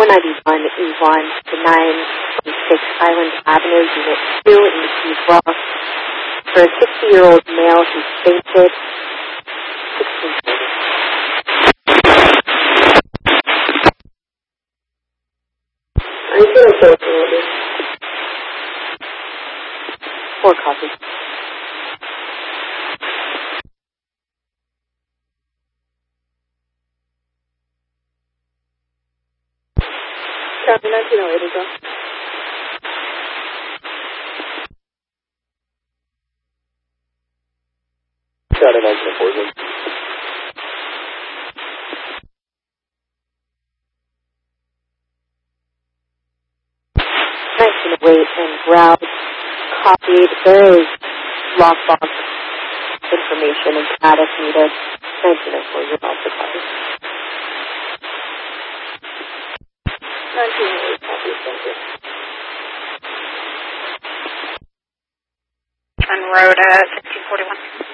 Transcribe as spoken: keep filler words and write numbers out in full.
one ninety-one E one to nine twenty-six Highland Avenue, Unit two in Keys Rock. For a sixty-year-old male who fainted, sixteen thirty. I'm going to take order. Four copies. Copy nineteen oh eight is on. Copy nineteen oh four is on. nineteen oh eight and browse. Copied. There is lockbox information and status needed. nineteen oh four, you're also copied. nineteen oh eight copies, thank you. On road at sixteen forty-one.